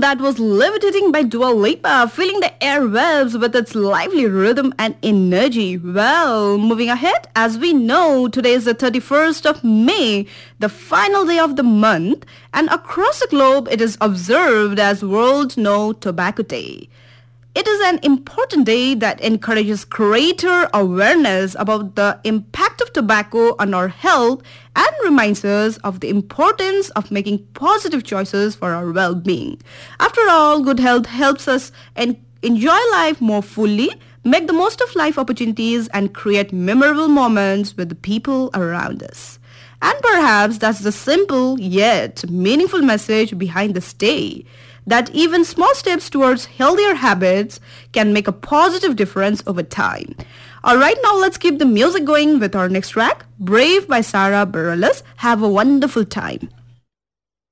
that was Levitating by Dua Lipa, filling the airwaves with its lively rhythm and energy. Well, moving ahead, as we know, today is the 31st of May, the final day of the month, and across the globe it is observed as World No Tobacco Day. It is an important day that encourages greater awareness about the impact of tobacco on our health and reminds us of the importance of making positive choices for our well-being. After all, good health helps us enjoy life more fully, make the most of life opportunities, and create memorable moments with the people around us. And perhaps that's the simple yet meaningful message behind this day, that even small steps towards healthier habits can make a positive difference over time. Alright, now let's keep the music going with our next track, Brave by Sara Bareilles. Have a wonderful time.